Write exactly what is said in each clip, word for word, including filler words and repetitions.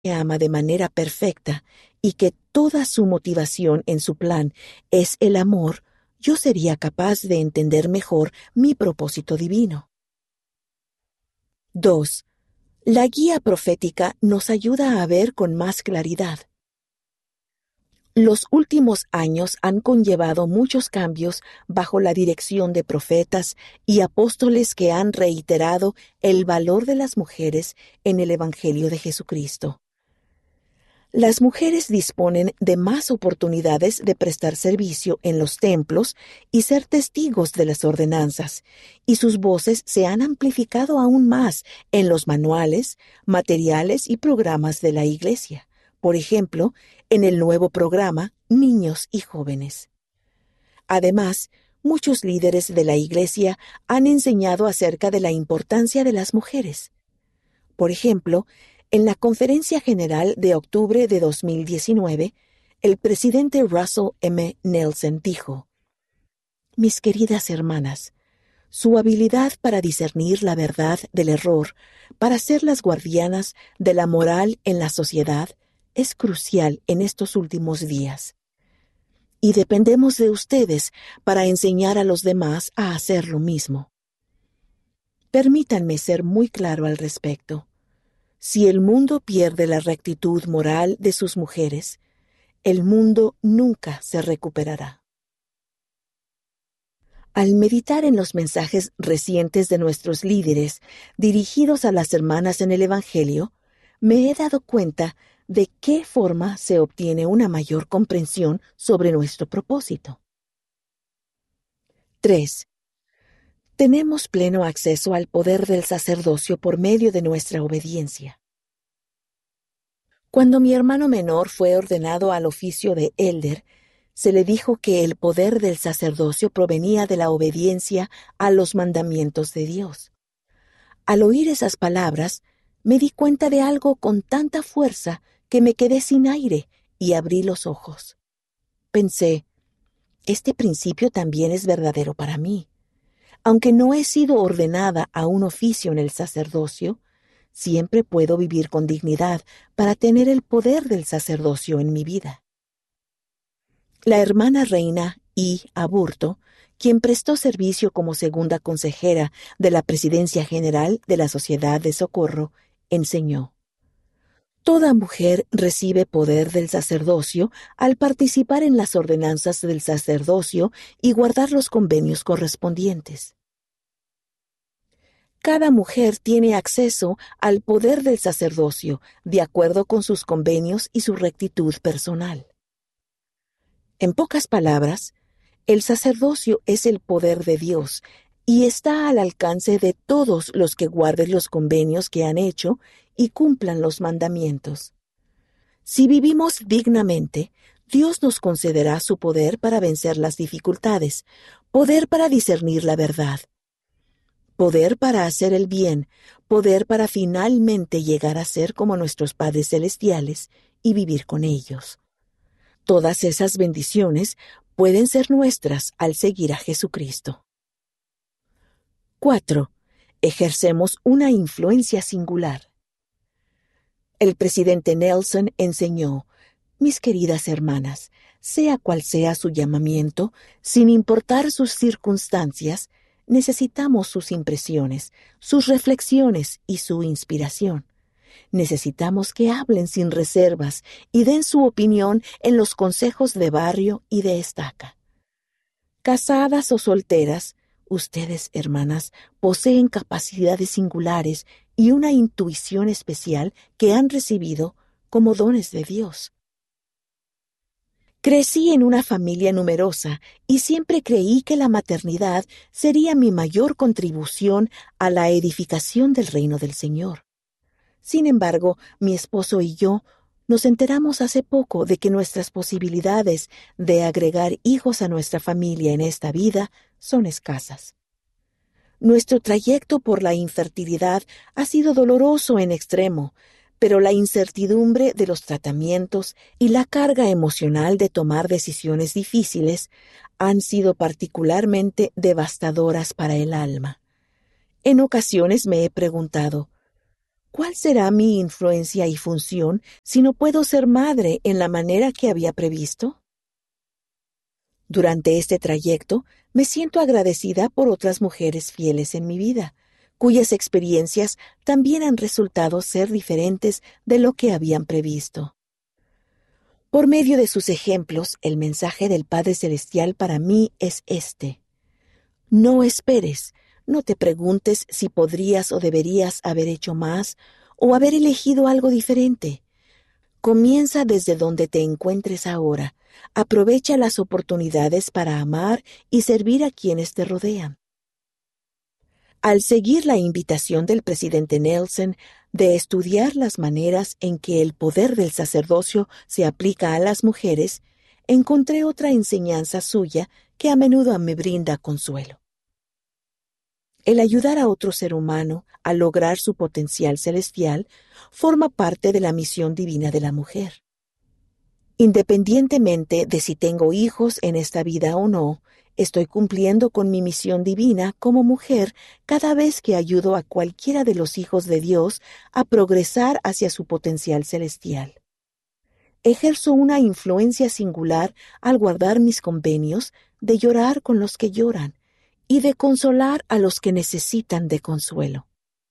me ama de manera perfecta y que toda su motivación en su plan es el amor, yo sería capaz de entender mejor mi propósito divino. dos. La guía profética nos ayuda a ver con más claridad. Los últimos años han conllevado muchos cambios bajo la dirección de profetas y apóstoles que han reiterado el valor de las mujeres en el Evangelio de Jesucristo. Las mujeres disponen de más oportunidades de prestar servicio en los templos y ser testigos de las ordenanzas, y sus voces se han amplificado aún más en los manuales, materiales y programas de la Iglesia. Por ejemplo, en el nuevo programa Niños y Jóvenes. Además, muchos líderes de la Iglesia han enseñado acerca de la importancia de las mujeres. Por ejemplo, en la Conferencia General de octubre de dos mil diecinueve, el presidente Russell M. Nelson dijo: «Mis queridas hermanas, su habilidad para discernir la verdad del error, para ser las guardianas de la moral en la sociedad, es crucial en estos últimos días. Y dependemos de ustedes para enseñar a los demás a hacer lo mismo». Permítanme ser muy claro al respecto. Si el mundo pierde la rectitud moral de sus mujeres, el mundo nunca se recuperará. Al meditar en los mensajes recientes de nuestros líderes dirigidos a las hermanas en el Evangelio, me he dado cuenta de qué forma se obtiene una mayor comprensión sobre nuestro propósito. tres. Tenemos pleno acceso al poder del sacerdocio por medio de nuestra obediencia. Cuando mi hermano menor fue ordenado al oficio de elder, se le dijo que el poder del sacerdocio provenía de la obediencia a los mandamientos de Dios. Al oír esas palabras, me di cuenta de algo con tanta fuerza que me quedé sin aire y abrí los ojos. Pensé, este principio también es verdadero para mí. Aunque no he sido ordenada a un oficio en el sacerdocio, siempre puedo vivir con dignidad para tener el poder del sacerdocio en mi vida. La hermana reina I. Aburto, quien prestó servicio como segunda consejera de la Presidencia General de la Sociedad de Socorro, enseñó: «Toda mujer recibe poder del sacerdocio al participar en las ordenanzas del sacerdocio y guardar los convenios correspondientes. Cada mujer tiene acceso al poder del sacerdocio de acuerdo con sus convenios y su rectitud personal». En pocas palabras, el sacerdocio es el poder de Dios y está al alcance de todos los que guarden los convenios que han hecho y cumplan los mandamientos. Si vivimos dignamente, Dios nos concederá su poder para vencer las dificultades, poder para discernir la verdad, poder para hacer el bien, poder para finalmente llegar a ser como nuestros padres celestiales y vivir con ellos. Todas esas bendiciones pueden ser nuestras al seguir a Jesucristo. cuatro. Ejercemos una influencia singular. El presidente Nelson enseñó: «Mis queridas hermanas, sea cual sea su llamamiento, sin importar sus circunstancias, necesitamos sus impresiones, sus reflexiones y su inspiración. Necesitamos que hablen sin reservas y den su opinión en los consejos de barrio y de estaca. Casadas o solteras, ustedes, hermanas, poseen capacidades singulares y una intuición especial que han recibido como dones de Dios. Crecí en una familia numerosa y siempre creí que la maternidad sería mi mayor contribución a la edificación del reino del Señor. Sin embargo, mi esposo y yo nos enteramos hace poco de que nuestras posibilidades de agregar hijos a nuestra familia en esta vida son escasas. Nuestro trayecto por la infertilidad ha sido doloroso en extremo, pero la incertidumbre de los tratamientos y la carga emocional de tomar decisiones difíciles han sido particularmente devastadoras para el alma. En ocasiones me he preguntado, ¿Cuál será mi influencia y función si no puedo ser madre en la manera que había previsto? Durante este trayecto, me siento agradecida por otras mujeres fieles en mi vida, cuyas experiencias también han resultado ser diferentes de lo que habían previsto. Por medio de sus ejemplos, el mensaje del Padre Celestial para mí es este: no esperes, no te preguntes si podrías o deberías haber hecho más o haber elegido algo diferente. Comienza desde donde te encuentres ahora. Aprovecha las oportunidades para amar y servir a quienes te rodean. Al seguir la invitación del presidente Nelson de estudiar las maneras en que el poder del sacerdocio se aplica a las mujeres, encontré otra enseñanza suya que a menudo me brinda consuelo. El ayudar a otro ser humano a lograr su potencial celestial forma parte de la misión divina de la mujer. Independientemente de si tengo hijos en esta vida o no, estoy cumpliendo con mi misión divina como mujer cada vez que ayudo a cualquiera de los hijos de Dios a progresar hacia su potencial celestial. Ejerzo una influencia singular al guardar mis convenios de llorar con los que lloran y de consolar a los que necesitan de consuelo.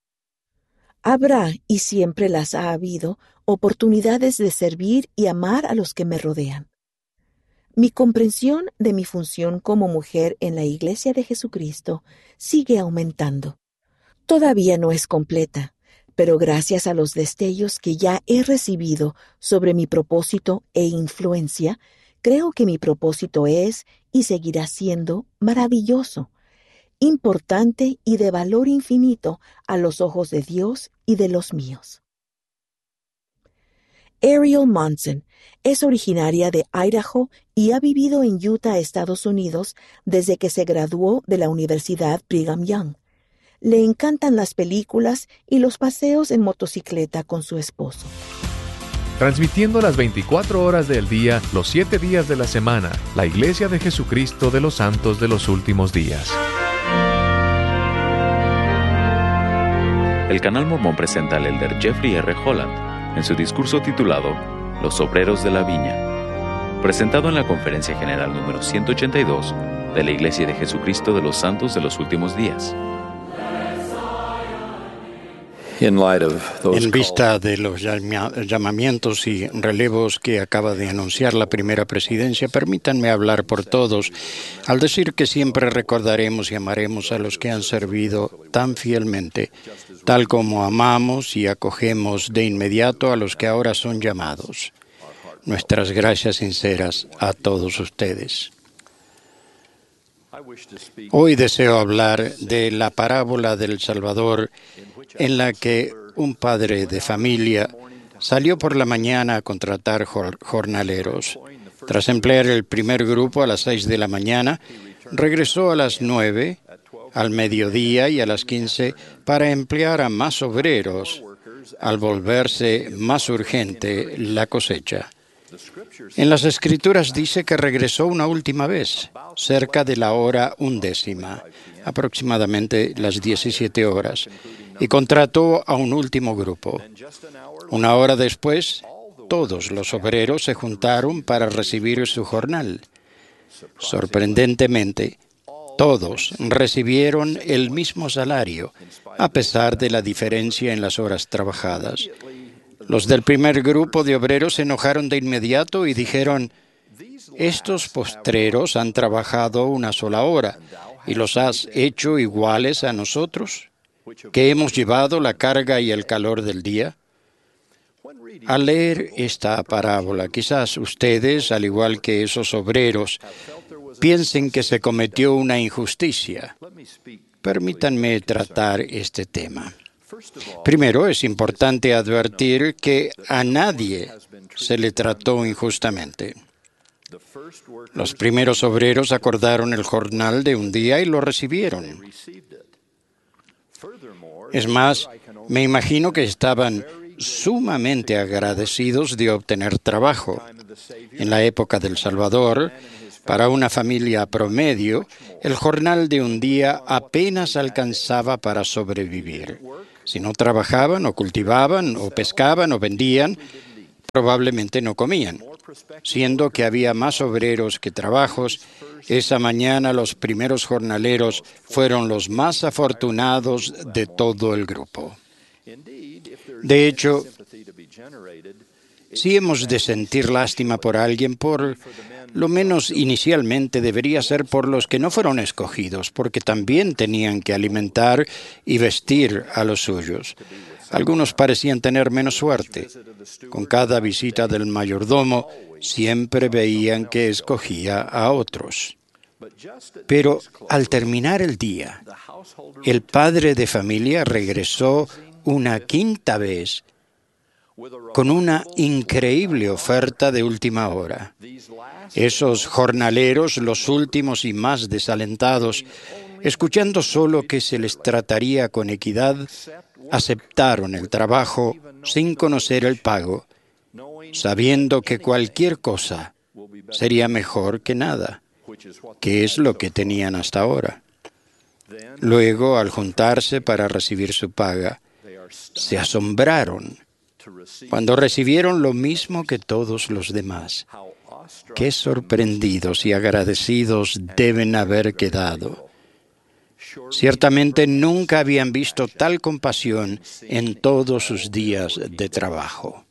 Habrá, y siempre las ha habido, oportunidades de servir y amar a los que me rodean. Mi comprensión de mi función como mujer en la Iglesia de Jesucristo sigue aumentando. Todavía no es completa, pero gracias a los destellos que ya he recibido sobre mi propósito e influencia, creo que mi propósito es y seguirá siendo maravilloso, importante y de valor infinito a los ojos de Dios y de los míos. Ariel Monson es originaria de Idaho y ha vivido en Utah, Estados Unidos, desde que se graduó de la Universidad Brigham Young. Le encantan las películas y los paseos en motocicleta con su esposo. Transmitiendo las veinticuatro horas del día, los siete días de la semana, la Iglesia de Jesucristo de los Santos de los Últimos Días. El Canal Mormón presenta al elder Jeffrey R. Holland en su discurso titulado Los Obreros de la Viña, presentado en la Conferencia General número ciento ochenta y dos de la Iglesia de Jesucristo de los Santos de los Últimos Días. En vista de los llamamientos y relevos que acaba de anunciar la primera presidencia, permítanme hablar por todos al decir que siempre recordaremos y amaremos a los que han servido tan fielmente, tal como amamos y acogemos de inmediato a los que ahora son llamados. Nuestras gracias sinceras a todos ustedes. Hoy deseo hablar de la parábola del Salvador, en la que un padre de familia salió por la mañana a contratar jornaleros. Tras emplear el primer grupo a las seis de la mañana, regresó a las nueve, al mediodía y a las quince para emplear a más obreros, al volverse más urgente la cosecha. En las Escrituras dice que regresó una última vez, cerca de la hora undécima, aproximadamente las diecisiete horas, y contrató a un último grupo. Una hora después, todos los obreros se juntaron para recibir su jornal. Sorprendentemente, todos recibieron el mismo salario, a pesar de la diferencia en las horas trabajadas. Los del primer grupo de obreros se enojaron de inmediato y dijeron: «Estos postreros han trabajado una sola hora, y los has hecho iguales a nosotros, que hemos llevado la carga y el calor del día». Al leer esta parábola, quizás ustedes, al igual que esos obreros, piensen que se cometió una injusticia. Permítanme tratar este tema. Primero, es importante advertir que a nadie se le trató injustamente. Los primeros obreros acordaron el jornal de un día y lo recibieron. Es más, me imagino que estaban sumamente agradecidos de obtener trabajo. En la época del Salvador, para una familia promedio, el jornal de un día apenas alcanzaba para sobrevivir. Si no trabajaban o cultivaban o pescaban o vendían, probablemente no comían. Siendo que había más obreros que trabajos, esa mañana los primeros jornaleros fueron los más afortunados de todo el grupo. De hecho, si hemos de sentir lástima por alguien, por lo menos inicialmente debería ser por los que no fueron escogidos, porque también tenían que alimentar y vestir a los suyos. Algunos parecían tener menos suerte. Con cada visita del mayordomo, siempre veían que escogía a otros. Pero al terminar el día, el padre de familia regresó una quinta vez con una increíble oferta de última hora. Esos jornaleros, los últimos y más desalentados, escuchando solo que se les trataría con equidad, aceptaron el trabajo sin conocer el pago, sabiendo que cualquier cosa sería mejor que nada, que es lo que tenían hasta ahora. Luego, al juntarse para recibir su paga, se asombraron cuando recibieron lo mismo que todos los demás. Qué sorprendidos y agradecidos deben haber quedado. Ciertamente nunca habían visto tal compasión en todos sus días de trabajo.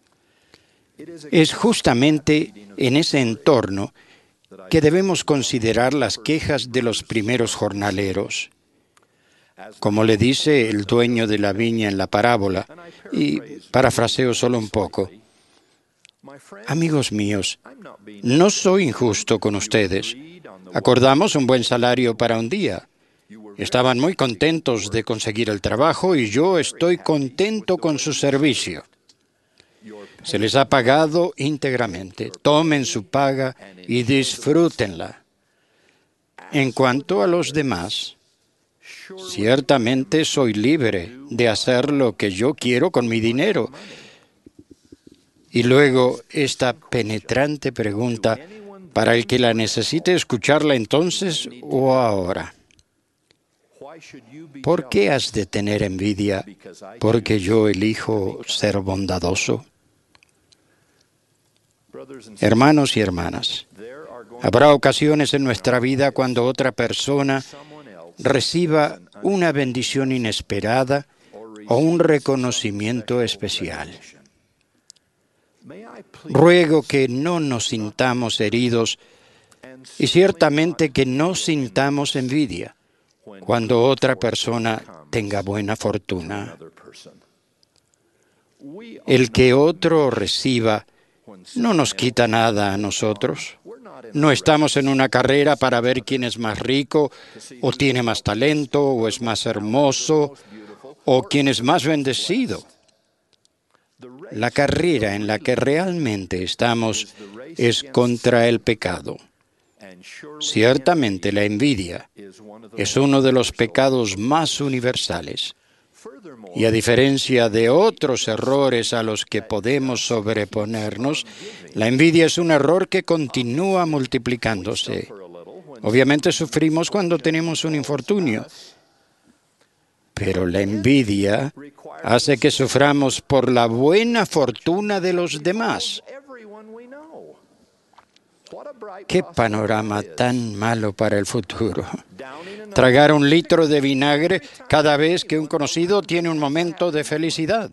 Es justamente en ese entorno que debemos considerar las quejas de los primeros jornaleros. Como le dice el dueño de la viña en la parábola, y parafraseo solo un poco: amigos míos, no soy injusto con ustedes. Acordamos un buen salario para un día. Estaban muy contentos de conseguir el trabajo y yo estoy contento con su servicio. Se les ha pagado íntegramente. Tomen su paga y disfrútenla. En cuanto a los demás, ciertamente soy libre de hacer lo que yo quiero con mi dinero. Y luego esta penetrante pregunta, para el que la necesite escucharla entonces o ahora: ¿por qué has de tener envidia porque yo elijo ser bondadoso? Hermanos y hermanas, habrá ocasiones en nuestra vida cuando otra persona reciba una bendición inesperada o un reconocimiento especial. Ruego que no nos sintamos heridos y ciertamente que no sintamos envidia cuando otra persona tenga buena fortuna. El que otro reciba no nos quita nada a nosotros. No estamos en una carrera para ver quién es más rico, o tiene más talento, o es más hermoso, o quién es más bendecido. La carrera en la que realmente estamos es contra el pecado. Ciertamente la envidia es uno de los pecados más universales. Y a diferencia de otros errores a los que podemos sobreponernos, la envidia es un error que continúa multiplicándose. Obviamente sufrimos cuando tenemos un infortunio, pero la envidia hace que suframos por la buena fortuna de los demás. ¡Qué panorama tan malo para el futuro! Tragar un litro de vinagre cada vez que un conocido tiene un momento de felicidad.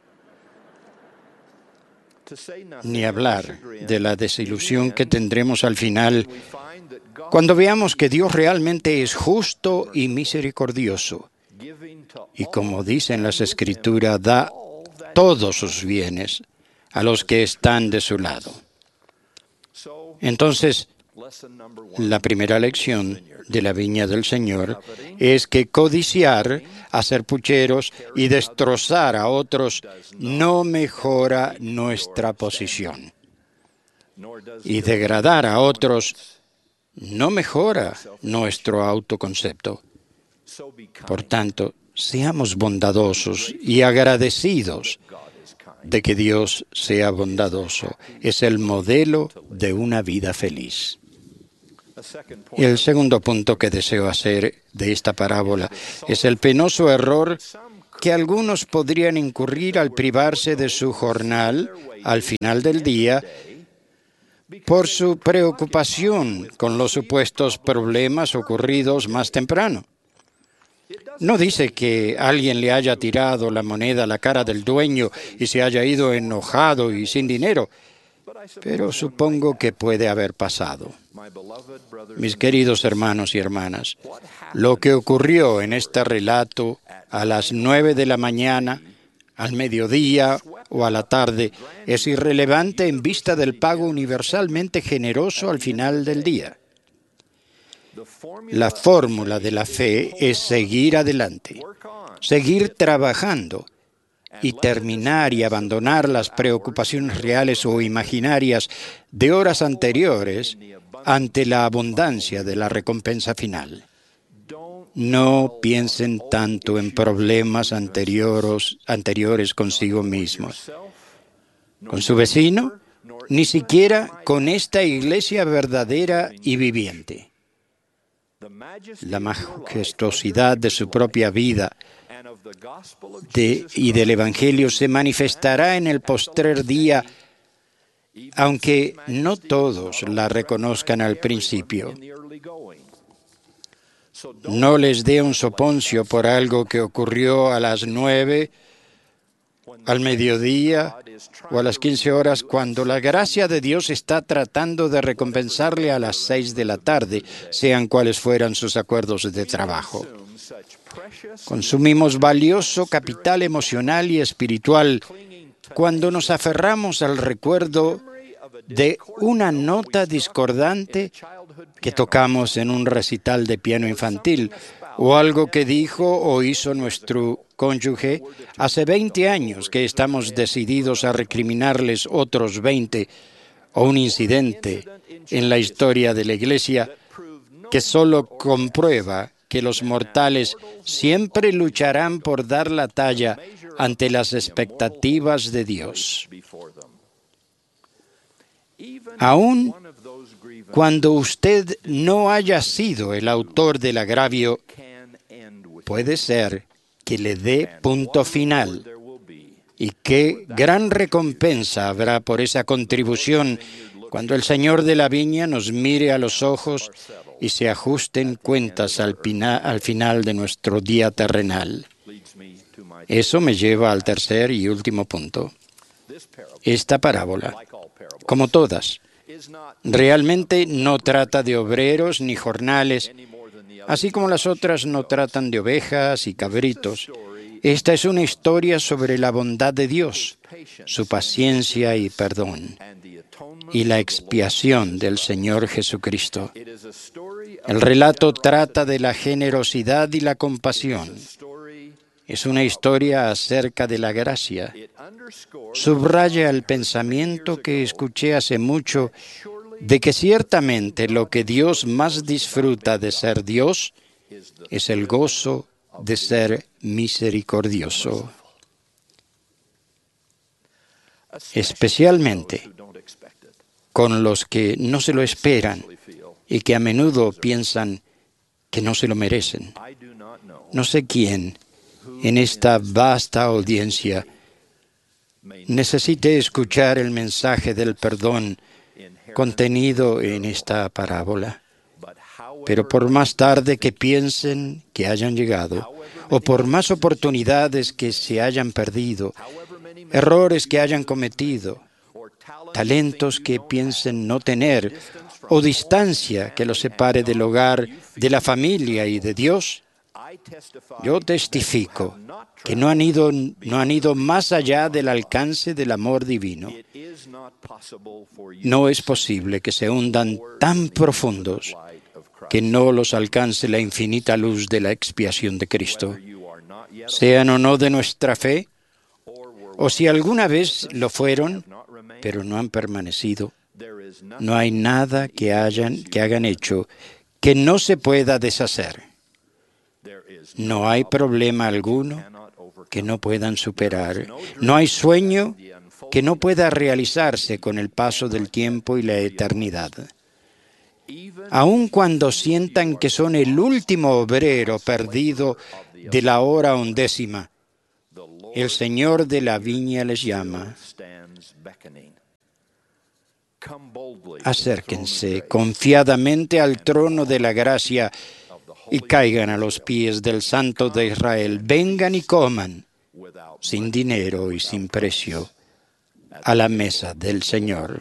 Ni hablar de la desilusión que tendremos al final cuando veamos que Dios realmente es justo y misericordioso. Y como dicen las Escrituras, da todos sus bienes a los que están de su lado. Entonces, la primera lección de la viña del Señor es que codiciar, hacer pucheros y destrozar a otros no mejora nuestra posición. Y degradar a otros no mejora nuestro autoconcepto. Por tanto, seamos bondadosos y agradecidos de que Dios sea bondadoso. Es el modelo de una vida feliz. Y el segundo punto que deseo hacer de esta parábola es el penoso error que algunos podrían incurrir al privarse de su jornal al final del día por su preocupación con los supuestos problemas ocurridos más temprano. No dice que alguien le haya tirado la moneda a la cara del dueño y se haya ido enojado y sin dinero, pero supongo que puede haber pasado. Mis queridos hermanos y hermanas, lo que ocurrió en este relato a las nueve de la mañana, al mediodía o a la tarde es irrelevante en vista del pago universalmente generoso al final del día. La fórmula de la fe es seguir adelante, seguir trabajando y terminar y abandonar las preocupaciones reales o imaginarias de horas anteriores ante la abundancia de la recompensa final. No piensen tanto en problemas anteriores, anteriores consigo mismos, con su vecino, ni siquiera con esta iglesia verdadera y viviente. La majestuosidad de su propia vida de, y del Evangelio se manifestará en el postrer día, aunque no todos la reconozcan al principio. No les dé un soponcio por algo que ocurrió a las nueve, al mediodía o a las quince horas, cuando la gracia de Dios está tratando de recompensarle a las seis de la tarde, sean cuales fueran sus acuerdos de trabajo. Consumimos valioso capital emocional y espiritual cuando nos aferramos al recuerdo de una nota discordante que tocamos en un recital de piano infantil, o algo que dijo o hizo nuestro cónyuge hace veinte años que estamos decididos a recriminarles otros veinte, o un incidente en la historia de la Iglesia que solo comprueba que los mortales siempre lucharán por dar la talla ante las expectativas de Dios. Aún cuando usted no haya sido el autor del agravio, puede ser que le dé punto final. Y qué gran recompensa habrá por esa contribución cuando el Señor de la viña nos mire a los ojos y se ajusten cuentas al, pina, al final de nuestro día terrenal. Eso me lleva al tercer y último punto. Esta parábola, como todas, realmente no trata de obreros ni jornales, así como las otras no tratan de ovejas y cabritos. Esta es una historia sobre la bondad de Dios, su paciencia y perdón, y la expiación del Señor Jesucristo. El relato trata de la generosidad y la compasión. Es una historia acerca de la gracia. Subraya el pensamiento que escuché hace mucho de que ciertamente lo que Dios más disfruta de ser Dios es el gozo de ser misericordioso. Especialmente con los que no se lo esperan y que a menudo piensan que no se lo merecen. No sé quién en esta vasta audiencia necesite escuchar el mensaje del perdón contenido en esta parábola. Pero por más tarde que piensen que hayan llegado, o por más oportunidades que se hayan perdido, errores que hayan cometido, talentos que piensen no tener, o distancia que los separe del hogar, de la familia y de Dios, yo testifico que no han ido, no han ido más allá del alcance del amor divino. No es posible que se hundan tan profundos que no los alcance la infinita luz de la expiación de Cristo. Sean o no de nuestra fe, o si alguna vez lo fueron, pero no han permanecido, no hay nada que hayan, que hagan hecho que no se pueda deshacer. No hay problema alguno que no puedan superar. No hay sueño que no pueda realizarse con el paso del tiempo y la eternidad. Aun cuando sientan que son el último obrero perdido de la hora undécima, El Señor de la viña les llama. Acérquense confiadamente al trono de la gracia y caigan a los pies del Santo de Israel. Vengan y coman, sin dinero y sin precio, a la mesa del Señor.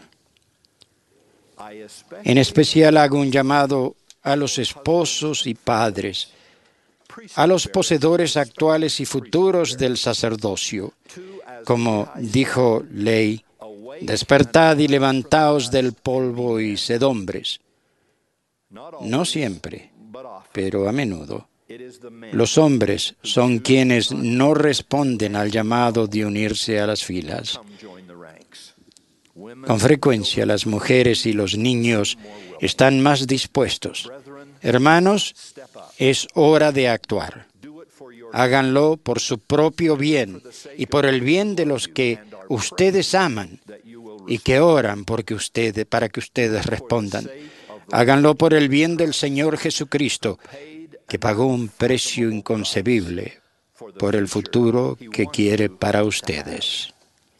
En especial hago un llamado a los esposos y padres, a los poseedores actuales y futuros del sacerdocio. Como dijo Ley, despertad y levantaos del polvo y sed hombres. No siempre, pero a menudo, los hombres son quienes no responden al llamado de unirse a las filas. Con frecuencia las mujeres y los niños están más dispuestos. Hermanos, es hora de actuar. Háganlo por su propio bien y por el bien de los que ustedes aman y que oran porque ustedes, para que ustedes respondan. Háganlo por el bien del Señor Jesucristo, que pagó un precio inconcebible por el futuro que quiere para ustedes.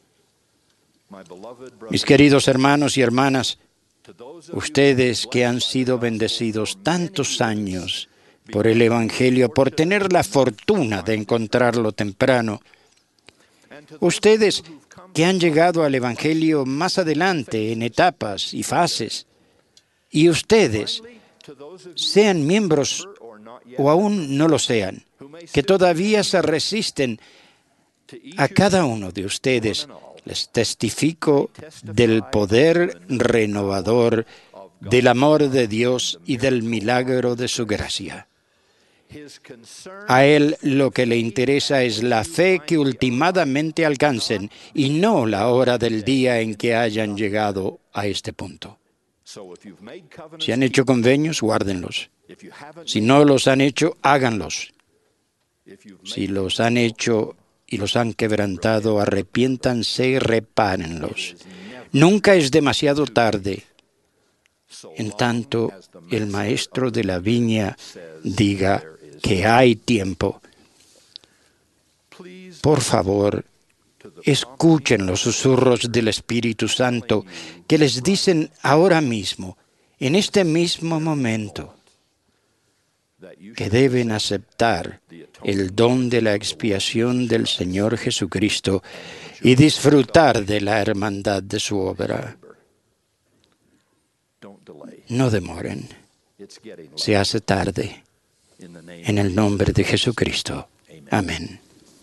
Mis queridos hermanos y hermanas, ustedes que han sido bendecidos tantos años por el Evangelio, por tener la fortuna de encontrarlo temprano, ustedes que han llegado al Evangelio más adelante en etapas y fases, y ustedes, sean miembros o aún no lo sean, que todavía se resisten, a cada uno de ustedes les testifico del poder renovador del amor de Dios y del milagro de su gracia. A Él lo que le interesa es la fe que ultimadamente alcancen y no la hora del día en que hayan llegado a este punto. Si han hecho convenios, guárdenlos. Si no los han hecho, háganlos. Si los han hecho y los han quebrantado, arrepiéntanse y repárenlos. Nunca es demasiado tarde. En tanto, el maestro de la viña diga que hay tiempo. Por favor, escuchen los susurros del Espíritu Santo que les dicen ahora mismo, en este mismo momento, que deben aceptar el don de la expiación del Señor Jesucristo y disfrutar de la hermandad de su obra. No demoren. Se hace tarde. En el nombre de Jesucristo. Amén.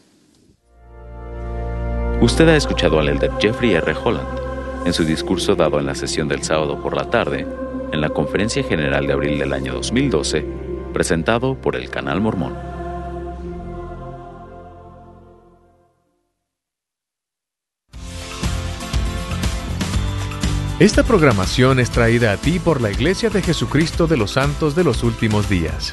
Usted ha escuchado al elder Jeffrey R. Holland en su discurso dado en la sesión del sábado por la tarde en la Conferencia General de abril del año dos mil doce, presentado por el Canal Mormón. Esta programación es traída a ti por la Iglesia de Jesucristo de los Santos de los Últimos Días.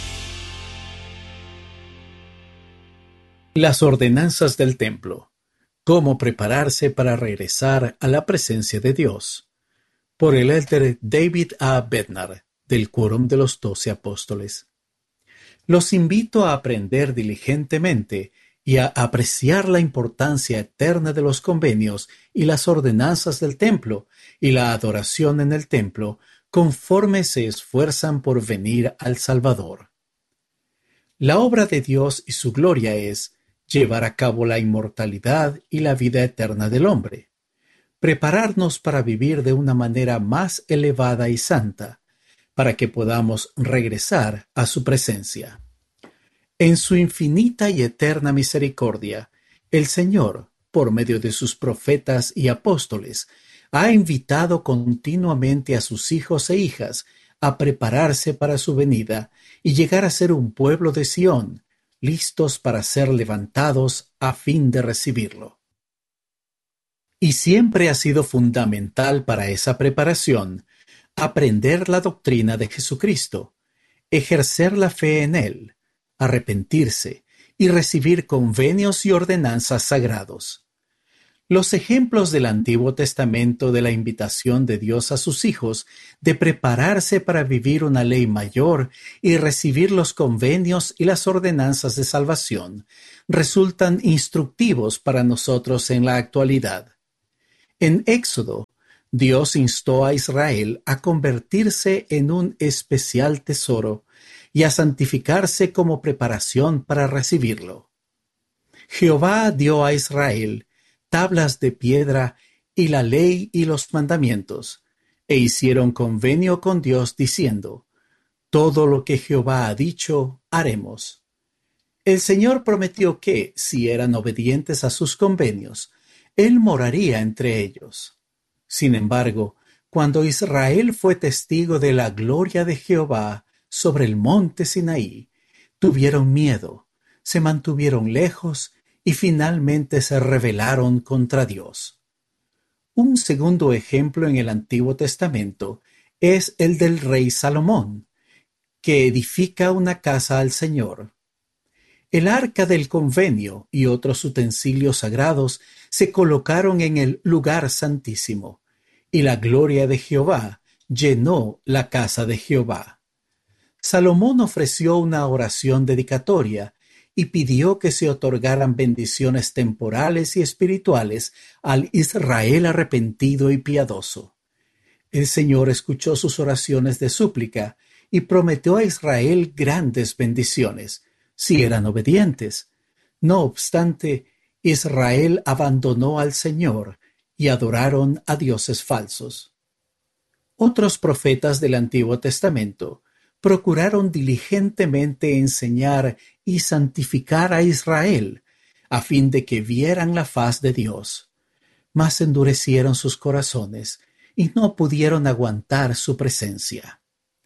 Las ordenanzas del templo. Cómo prepararse para regresar a la presencia de Dios. Por el elder David A. Bednar, del Quórum de los Doce Apóstoles. Los invito a aprender diligentemente y a apreciar la importancia eterna de los convenios y las ordenanzas del templo y la adoración en el templo conforme se esfuerzan por venir al Salvador. La obra de Dios y su gloria es llevar a cabo la inmortalidad y la vida eterna del hombre, prepararnos para vivir de una manera más elevada y santa, para que podamos regresar a su presencia. En su infinita y eterna misericordia, el Señor, por medio de sus profetas y apóstoles, ha invitado continuamente a sus hijos e hijas a prepararse para su venida y llegar a ser un pueblo de Sión, listos para ser levantados a fin de recibirlo. Y siempre ha sido fundamental para esa preparación aprender la doctrina de Jesucristo, ejercer la fe en Él, arrepentirse y recibir convenios y ordenanzas sagrados. Los ejemplos del Antiguo Testamento de la invitación de Dios a sus hijos de prepararse para vivir una ley mayor y recibir los convenios y las ordenanzas de salvación resultan instructivos para nosotros en la actualidad. En Éxodo, Dios instó a Israel a convertirse en un especial tesoro y a santificarse como preparación para recibirlo. Jehová dio a Israel tablas de piedra y la ley y los mandamientos, e hicieron convenio con Dios diciendo: todo lo que Jehová ha dicho, haremos. El Señor prometió que, si eran obedientes a sus convenios, Él moraría entre ellos. Sin embargo, cuando Israel fue testigo de la gloria de Jehová sobre el monte Sinaí, tuvieron miedo, se mantuvieron lejos y finalmente se rebelaron contra Dios. Un segundo ejemplo en el Antiguo Testamento es el del rey Salomón, que edifica una casa al Señor. El arca del convenio y otros utensilios sagrados se colocaron en el lugar santísimo, y la gloria de Jehová llenó la casa de Jehová. Salomón ofreció una oración dedicatoria y pidió que se otorgaran bendiciones temporales y espirituales al Israel arrepentido y piadoso. El Señor escuchó sus oraciones de súplica y prometió a Israel grandes bendiciones, si eran obedientes. No obstante, Israel abandonó al Señor y adoraron a dioses falsos. Otros profetas del Antiguo Testamento procuraron diligentemente enseñar y santificar a Israel, a fin de que vieran la faz de Dios. Mas endurecieron sus corazones y no pudieron aguantar su presencia.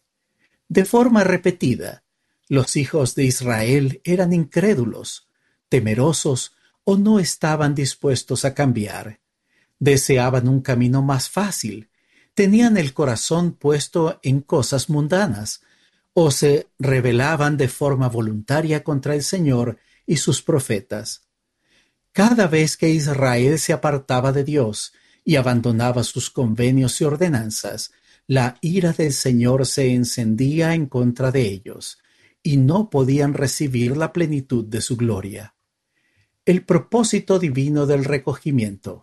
De forma repetida, los hijos de Israel eran incrédulos, temerosos o no estaban dispuestos a cambiar. Deseaban un camino más fácil, tenían el corazón puesto en cosas mundanas, o se rebelaban de forma voluntaria contra el Señor y sus profetas. Cada vez que Israel se apartaba de Dios y abandonaba sus convenios y ordenanzas, la ira del Señor se encendía en contra de ellos, y no podían recibir la plenitud de su gloria. El propósito divino del recogimiento.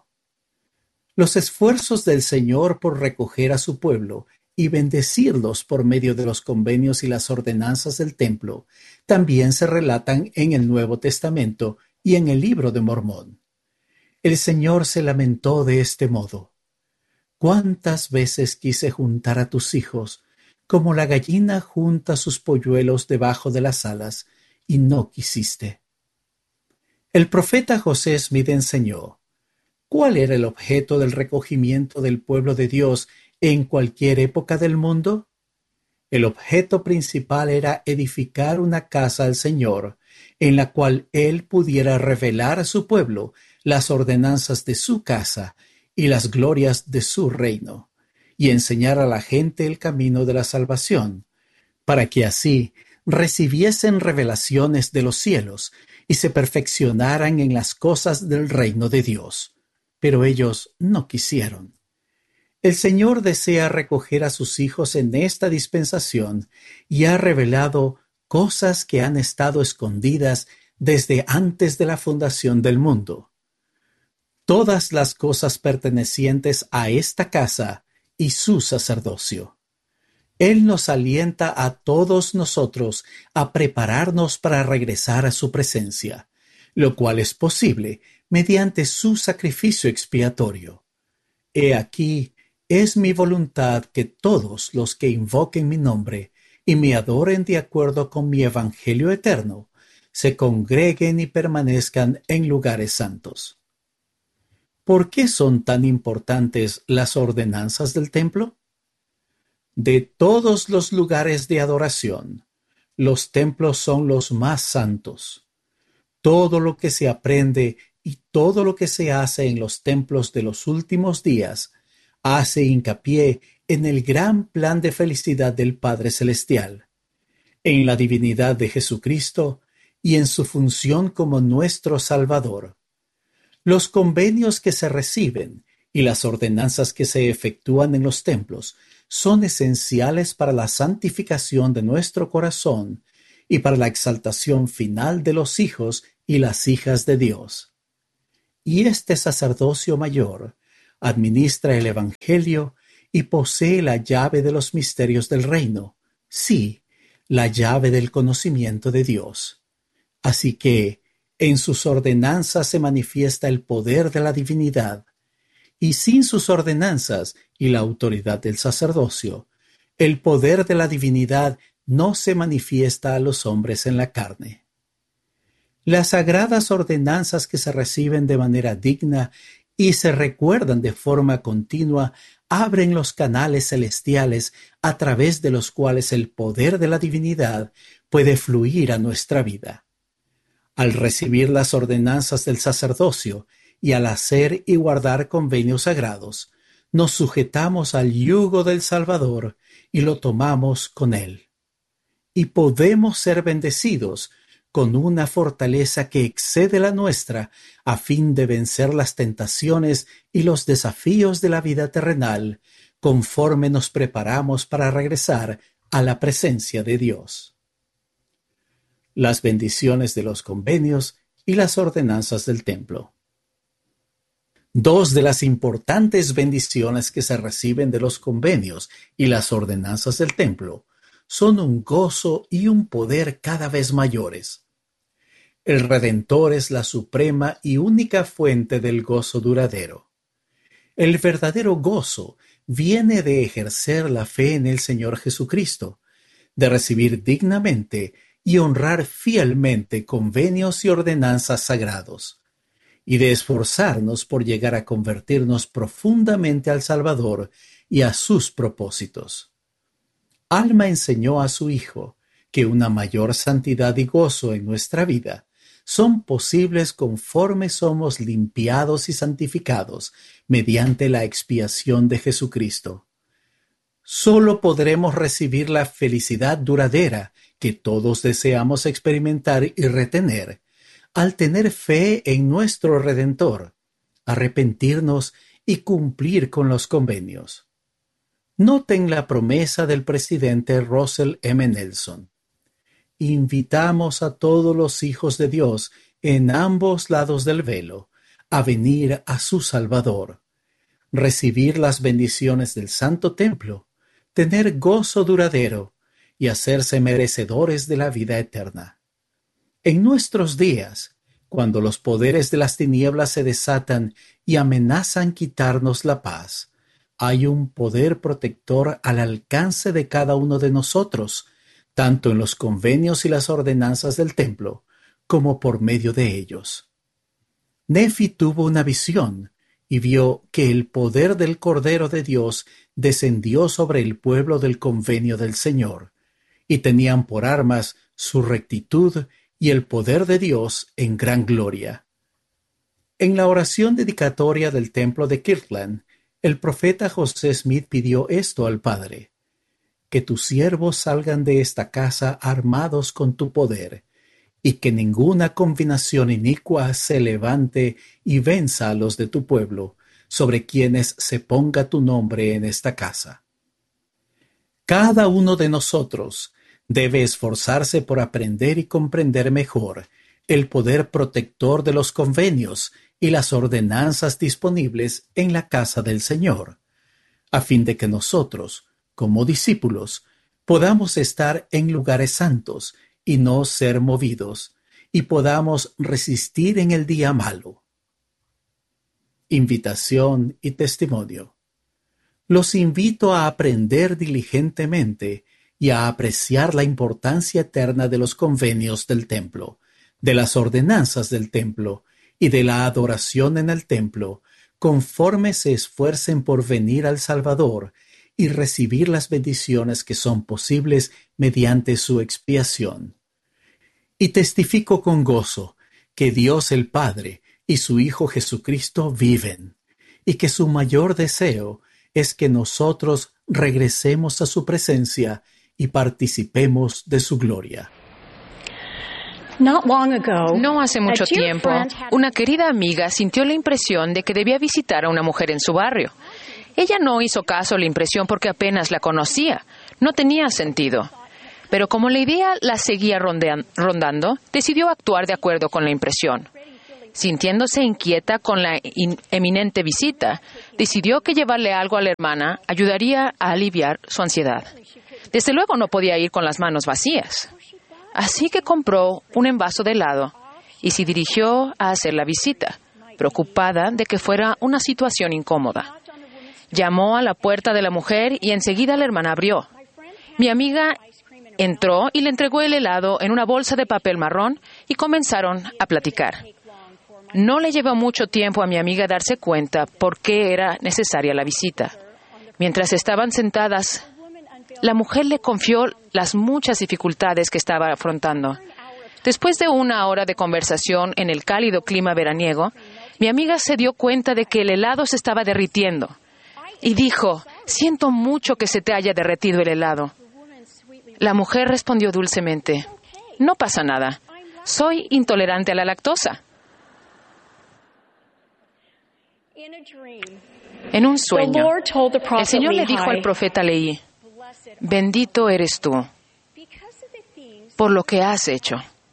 Los esfuerzos del Señor por recoger a su pueblo y bendecirlos por medio de los convenios y las ordenanzas del templo también se relatan en el Nuevo Testamento y en el Libro de Mormón. El Señor se lamentó de este modo: ¿cuántas veces quise juntar a tus hijos, como la gallina junta sus polluelos debajo de las alas, y no quisiste? El profeta José Smith enseñó: ¿cuál era el objeto del recogimiento del pueblo de Dios en cualquier época del mundo? El objeto principal era edificar una casa al Señor, en la cual Él pudiera revelar a su pueblo las ordenanzas de su casa y las glorias de su reino, y enseñar a la gente el camino de la salvación, para que así recibiesen revelaciones de los cielos y se perfeccionaran en las cosas del reino de Dios. Pero ellos no quisieron. El Señor desea recoger a sus hijos en esta dispensación y ha revelado cosas que han estado escondidas desde antes de la fundación del mundo. Todas las cosas pertenecientes a esta casa y su sacerdocio. Él nos alienta a todos nosotros a prepararnos para regresar a su presencia, lo cual es posible mediante su sacrificio expiatorio. He aquí, es mi voluntad que todos los que invoquen mi nombre y me adoren de acuerdo con mi evangelio eterno, se congreguen y permanezcan en lugares santos. ¿Por qué son tan importantes las ordenanzas del templo? De todos los lugares de adoración, los templos son los más santos. Todo lo que se aprende y todo lo que se hace en los templos de los últimos días hace hincapié en el gran plan de felicidad del Padre Celestial, en la divinidad de Jesucristo y en su función como nuestro Salvador. Los convenios que se reciben y las ordenanzas que se efectúan en los templos son esenciales para la santificación de nuestro corazón y para la exaltación final de los hijos y las hijas de Dios. Y este sacerdocio mayor administra el Evangelio y posee la llave de los misterios del reino, sí, la llave del conocimiento de Dios. Así que en sus ordenanzas se manifiesta el poder de la divinidad, y sin sus ordenanzas y la autoridad del sacerdocio, el poder de la divinidad no se manifiesta a los hombres en la carne. Las sagradas ordenanzas que se reciben de manera digna y se recuerdan de forma continua abren los canales celestiales a través de los cuales el poder de la divinidad puede fluir a nuestra vida. Al recibir las ordenanzas del sacerdocio y al hacer y guardar convenios sagrados, nos sujetamos al yugo del Salvador y lo tomamos con él. Y podemos ser bendecidos con una fortaleza que excede la nuestra a fin de vencer las tentaciones y los desafíos de la vida terrenal, conforme nos preparamos para regresar a la presencia de Dios. Las bendiciones de los convenios y las ordenanzas del templo. Dos de las importantes bendiciones que se reciben de los convenios y las ordenanzas del templo son un gozo y un poder cada vez mayores. El Redentor es la suprema y única fuente del gozo duradero. El verdadero gozo viene de ejercer la fe en el Señor Jesucristo, de recibir dignamente y honrar fielmente convenios y ordenanzas sagrados, y de esforzarnos por llegar a convertirnos profundamente al Salvador y a sus propósitos. Alma enseñó a su Hijo que una mayor santidad y gozo en nuestra vida son posibles conforme somos limpiados y santificados mediante la expiación de Jesucristo. Solo podremos recibir la felicidad duradera que todos deseamos experimentar y retener al tener fe en nuestro Redentor, arrepentirnos y cumplir con los convenios. Noten la promesa del presidente Russell M. Nelson. Invitamos a todos los hijos de Dios en ambos lados del velo a venir a su Salvador, recibir las bendiciones del Santo Templo, tener gozo duradero y hacerse merecedores de la vida eterna. En nuestros días, cuando los poderes de las tinieblas se desatan y amenazan quitarnos la paz, hay un poder protector al alcance de cada uno de nosotros, tanto en los convenios y las ordenanzas del templo, como por medio de ellos. Nefi tuvo una visión y vio que el poder del Cordero de Dios descendió sobre el pueblo del convenio del Señor, y tenían por armas su rectitud y el poder de Dios en gran gloria. En la oración dedicatoria del templo de Kirtland, el profeta José Smith pidió esto al Padre: que tus siervos salgan de esta casa armados con tu poder, y que ninguna combinación inicua se levante y venza a los de tu pueblo, sobre quienes se ponga tu nombre en esta casa. Cada uno de nosotros debe esforzarse por aprender y comprender mejor el poder protector de los convenios y las ordenanzas disponibles en la casa del Señor, a fin de que nosotros, como discípulos, podamos estar en lugares santos y no ser movidos, y podamos resistir en el día malo. Invitación y testimonio. Los invito a aprender diligentemente y a apreciar la importancia eterna de los convenios del templo, de las ordenanzas del templo y de la adoración en el templo, conforme se esfuercen por venir al Salvador y recibir las bendiciones que son posibles mediante su expiación. Y testifico con gozo que Dios el Padre y su Hijo Jesucristo viven, y que su mayor deseo es que nosotros regresemos a su presencia y participemos de su gloria. No hace mucho tiempo, una querida amiga sintió la impresión de que debía visitar a una mujer en su barrio. Ella no hizo caso a la impresión porque apenas la conocía. No tenía sentido. Pero como la idea la seguía rondean- rondando, decidió actuar de acuerdo con la impresión. Sintiéndose inquieta con la in- eminente visita, decidió que llevarle algo a la hermana ayudaría a aliviar su ansiedad. Desde luego no podía ir con las manos vacías. Así que compró un envaso de helado y se dirigió a hacer la visita, preocupada de que fuera una situación incómoda. Llamó a la puerta de la mujer y enseguida la hermana abrió. Mi amiga entró y le entregó el helado en una bolsa de papel marrón y comenzaron a platicar. No le llevó mucho tiempo a mi amiga darse cuenta por qué era necesaria la visita. Mientras estaban sentadas, la mujer le confió las muchas dificultades que estaba afrontando. Después de una hora de conversación en el cálido clima veraniego, mi amiga se dio cuenta de que el helado se estaba derritiendo. Y dijo, siento mucho que se te haya derretido el helado. La mujer respondió dulcemente, no pasa nada, soy intolerante a la lactosa. En un sueño, el Señor le dijo al profeta Leí, bendito eres tú por lo que has hecho.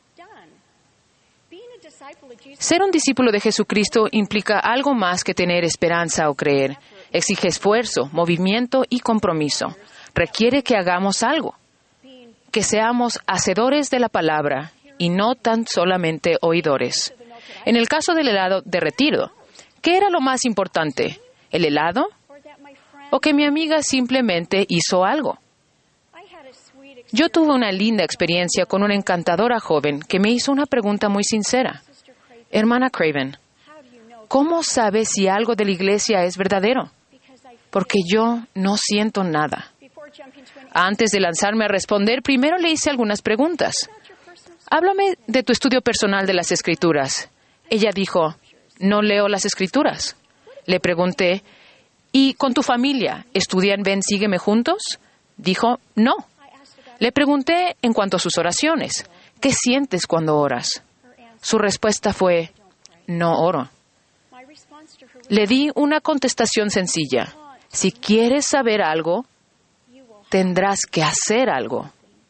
Ser un discípulo de Jesucristo implica algo más que tener esperanza o creer. Exige esfuerzo, movimiento y compromiso. Requiere que hagamos algo, que seamos hacedores de la palabra y no tan solamente oidores. En el caso del helado derretido, ¿qué era lo más importante? ¿El helado? ¿O que mi amiga simplemente hizo algo? Yo tuve una linda experiencia con una encantadora joven que me hizo una pregunta muy sincera. Hermana Craven, ¿cómo sabe si algo de la iglesia es verdadero? Porque yo no siento nada. Antes de lanzarme a responder, primero le hice algunas preguntas. Háblame de tu estudio personal de las Escrituras. Ella dijo, no leo las Escrituras. Le pregunté, ¿y con tu familia? ¿Estudian Ven, Sígueme juntos? Dijo, no. Le pregunté en cuanto a sus oraciones, ¿qué sientes cuando oras? Su respuesta fue, no oro. Le di una contestación sencilla. Si quieres saber algo, tendrás que hacer algo.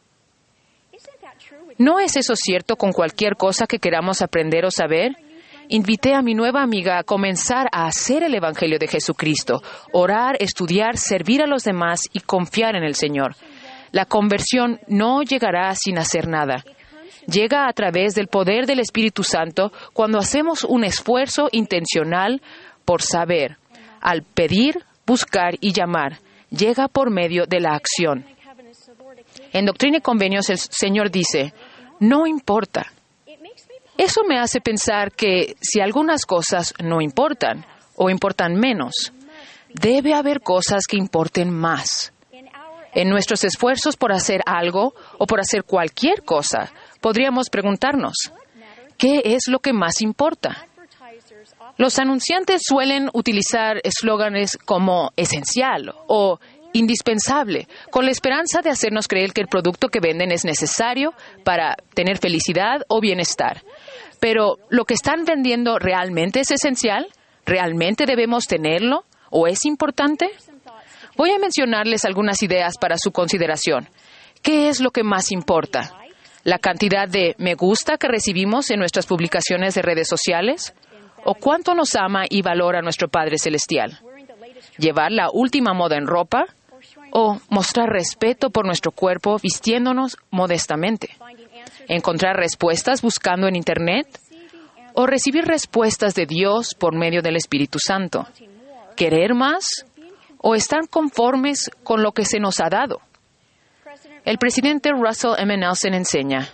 ¿No es eso cierto con cualquier cosa que queramos aprender o saber? Invité a mi nueva amiga a comenzar a hacer el Evangelio de Jesucristo, orar, estudiar, servir a los demás y confiar en el Señor. La conversión no llegará sin hacer nada. Llega a través del poder del Espíritu Santo cuando hacemos un esfuerzo intencional por saber. Al pedir, buscar y llamar, llega por medio de la acción. En Doctrina y Convenios el Señor dice, no importa. Eso me hace pensar que si algunas cosas no importan o importan menos, debe haber cosas que importen más. En nuestros esfuerzos por hacer algo o por hacer cualquier cosa, podríamos preguntarnos, ¿qué es lo que más importa? Los anunciantes suelen utilizar eslóganes como esencial o indispensable, con la esperanza de hacernos creer que el producto que venden es necesario para tener felicidad o bienestar. Pero, ¿lo que están vendiendo realmente es esencial? ¿Realmente debemos tenerlo? ¿O es importante? Voy a mencionarles algunas ideas para su consideración. ¿Qué es lo que más importa? ¿La cantidad de me gusta que recibimos en nuestras publicaciones de redes sociales? ¿O cuánto nos ama y valora nuestro Padre Celestial? ¿Llevar la última moda en ropa? ¿O mostrar respeto por nuestro cuerpo vistiéndonos modestamente? ¿Encontrar respuestas buscando en Internet? ¿O recibir respuestas de Dios por medio del Espíritu Santo? ¿Querer más? ¿O estar conformes con lo que se nos ha dado? El presidente Russell M. Nelson enseña,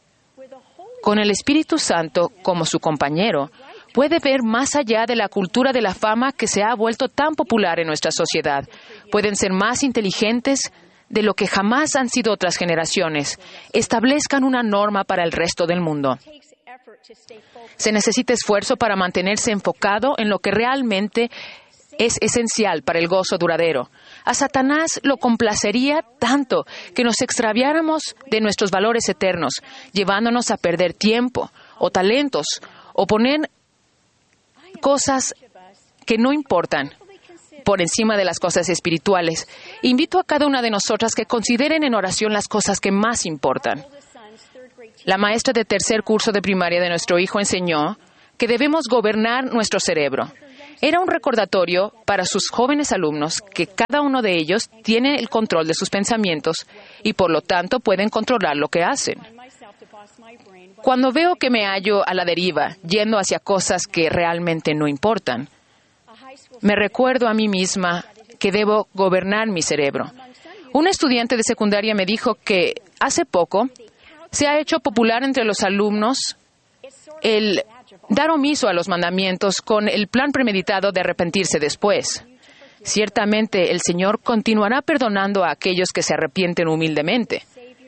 con el Espíritu Santo como su compañero, puede ver más allá de la cultura de la fama que se ha vuelto tan popular en nuestra sociedad. Pueden ser más inteligentes de lo que jamás han sido otras generaciones. Establezcan una norma para el resto del mundo. Se necesita esfuerzo para mantenerse enfocado en lo que realmente es esencial para el gozo duradero. A Satanás lo complacería tanto que nos extraviáramos de nuestros valores eternos, llevándonos a perder tiempo o talentos o poner cosas que no importan por encima de las cosas espirituales. Invito a cada una de nosotras que consideren en oración las cosas que más importan. La maestra de tercer curso de primaria de nuestro hijo enseñó que debemos gobernar nuestro cerebro. Era un recordatorio para sus jóvenes alumnos que cada uno de ellos tiene el control de sus pensamientos y por lo tanto pueden controlar lo que hacen. Cuando veo que me hallo a la deriva, yendo hacia cosas que realmente no importan, me recuerdo a mí misma que debo gobernar mi cerebro. Un estudiante de secundaria me dijo que hace poco se ha hecho popular entre los alumnos el dar omiso a los mandamientos con el plan premeditado de arrepentirse después. Ciertamente el Señor continuará perdonando a aquellos que se arrepienten humildemente.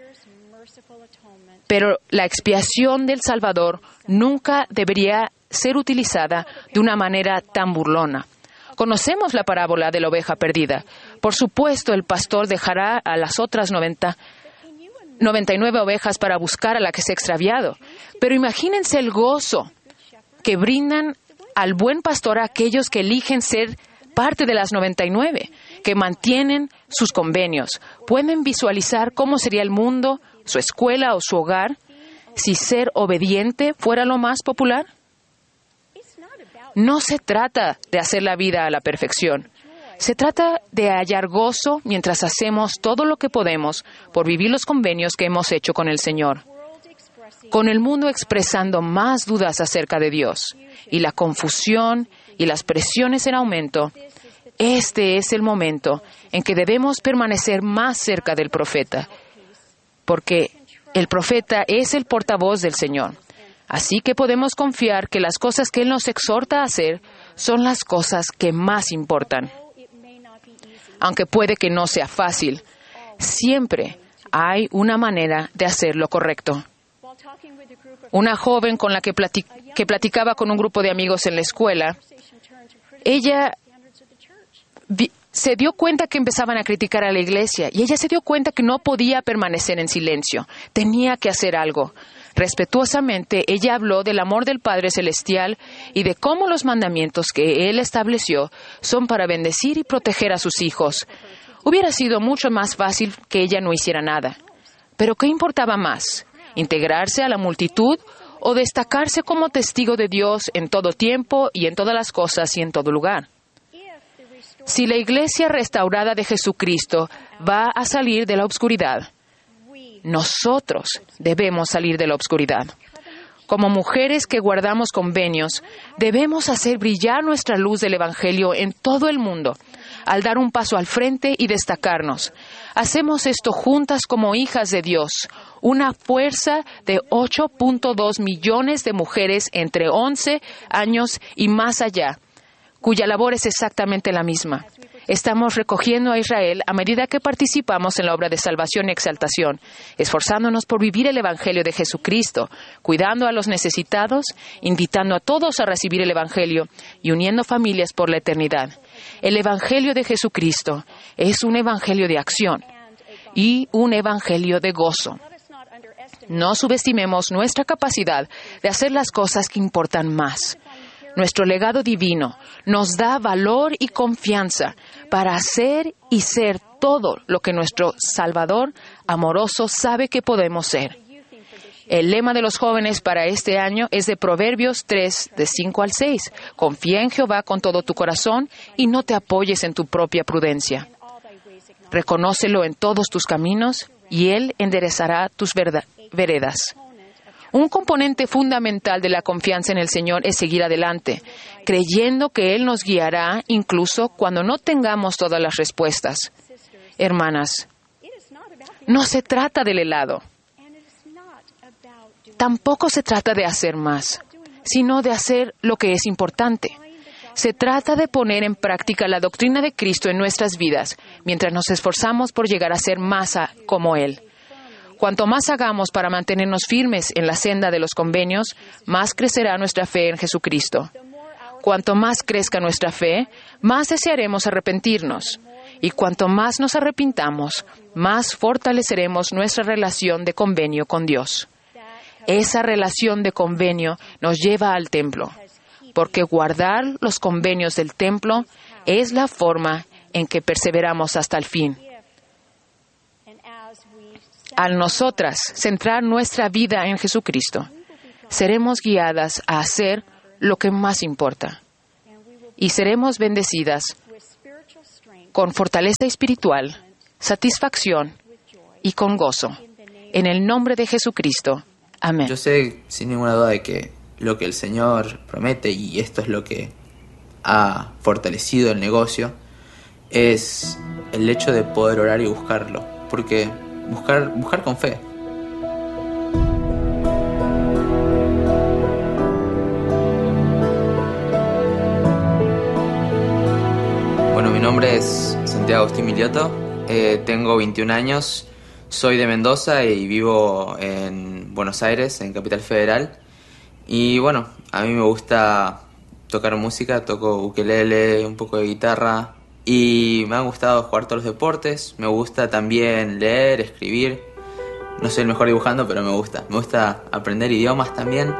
Pero la expiación del Salvador nunca debería ser utilizada de una manera tan burlona. Conocemos la parábola de la oveja perdida. Por supuesto, el pastor dejará a las otras noventa, noventa y nueve ovejas para buscar a la que se ha extraviado. Pero imagínense el gozo que brindan al buen pastor a aquellos que eligen ser parte de las noventa y nueve, que mantienen sus convenios. ¿Pueden visualizar cómo sería el mundo, su escuela o su hogar si ser obediente fuera lo más popular? No se trata de hacer la vida a la perfección. Se trata de hallar gozo mientras hacemos todo lo que podemos por vivir los convenios que hemos hecho con el Señor. Con el mundo expresando más dudas acerca de Dios y la confusión y las presiones en aumento, este es el momento en que debemos permanecer más cerca del profeta, porque el profeta es el portavoz del Señor. Así que podemos confiar que las cosas que Él nos exhorta a hacer son las cosas que más importan. Aunque puede que no sea fácil, siempre hay una manera de hacer lo correcto. Una joven con la que, platic- que platicaba con un grupo de amigos en la escuela, ella vi- se dio cuenta que empezaban a criticar a la iglesia y ella se dio cuenta que no podía permanecer en silencio. Tenía que hacer algo. Respetuosamente, ella habló del amor del Padre Celestial y de cómo los mandamientos que Él estableció son para bendecir y proteger a sus hijos. Hubiera sido mucho más fácil que ella no hiciera nada. Pero ¿qué importaba más? ¿Integrarse a la multitud o destacarse como testigo de Dios en todo tiempo y en todas las cosas y en todo lugar? Si la iglesia restaurada de Jesucristo va a salir de la oscuridad, nosotros debemos salir de la oscuridad. Como mujeres que guardamos convenios, debemos hacer brillar nuestra luz del Evangelio en todo el mundo, al dar un paso al frente y destacarnos. Hacemos esto juntas como hijas de Dios, una fuerza de ocho punto dos millones de mujeres entre once años y más allá, cuya labor es exactamente la misma. Estamos recogiendo a Israel a medida que participamos en la obra de salvación y exaltación, esforzándonos por vivir el Evangelio de Jesucristo, cuidando a los necesitados, invitando a todos a recibir el Evangelio y uniendo familias por la eternidad. El Evangelio de Jesucristo es un Evangelio de acción y un Evangelio de gozo. No subestimemos nuestra capacidad de hacer las cosas que importan más. Nuestro legado divino nos da valor y confianza para hacer y ser todo lo que nuestro Salvador amoroso sabe que podemos ser. El lema de los jóvenes para este año es de Proverbios tres, de cinco al seis. Confía en Jehová con todo tu corazón y no te apoyes en tu propia prudencia. Reconócelo en todos tus caminos y Él enderezará tus verda- veredas. Un componente fundamental de la confianza en el Señor es seguir adelante, creyendo que Él nos guiará incluso cuando no tengamos todas las respuestas. Hermanas, no se trata del helado. Tampoco se trata de hacer más, sino de hacer lo que es importante. Se trata de poner en práctica la doctrina de Cristo en nuestras vidas, mientras nos esforzamos por llegar a ser más a- como Él. Cuanto más hagamos para mantenernos firmes en la senda de los convenios, más crecerá nuestra fe en Jesucristo. Cuanto más crezca nuestra fe, más desearemos arrepentirnos. Y cuanto más nos arrepintamos, más fortaleceremos nuestra relación de convenio con Dios. Esa relación de convenio nos lleva al templo, porque guardar los convenios del templo es la forma en que perseveramos hasta el fin. Al nosotras centrar nuestra vida en Jesucristo, seremos guiadas a hacer lo que más importa y seremos bendecidas con fortaleza espiritual, satisfacción y con gozo. En el nombre de Jesucristo. Amén. Yo sé sin ninguna duda de que lo que el Señor promete, y esto es lo que ha fortalecido el negocio, es el hecho de poder orar y buscarlo, porque buscar, buscar con fe. Bueno, mi nombre es Santiago Agustín Milioto, eh, tengo veintiún años, soy de Mendoza y vivo en Buenos Aires, en Capital Federal. Y bueno, a mí me gusta tocar música, toco ukelele, un poco de guitarra, y me han gustado jugar todos los deportes. Me gusta también leer, escribir. No soy el mejor dibujando, pero me gusta. Me gusta aprender idiomas también.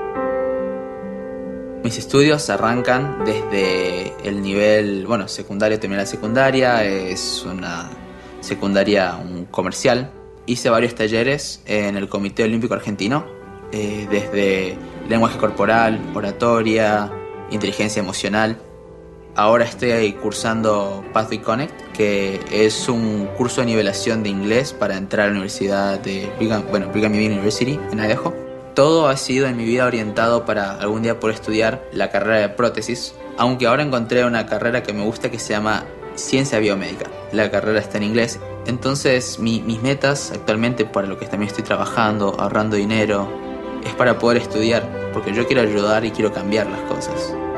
Mis estudios arrancan desde el nivel, bueno, secundario, terminé la secundaria, es una secundaria un comercial. Hice varios talleres en el Comité Olímpico Argentino, eh, desde lenguaje corporal, oratoria, inteligencia emocional. Ahora estoy cursando Pathway Connect, que es un curso de nivelación de inglés para entrar a la Universidad de Brigham, bueno, Brigham Young University en Idaho. Todo ha sido en mi vida orientado para algún día poder estudiar la carrera de prótesis, aunque ahora encontré una carrera que me gusta que se llama Ciencia Biomédica. La carrera está en inglés. Entonces mi, mis metas actualmente, para lo que también estoy trabajando, ahorrando dinero, es para poder estudiar, porque yo quiero ayudar y quiero cambiar las cosas.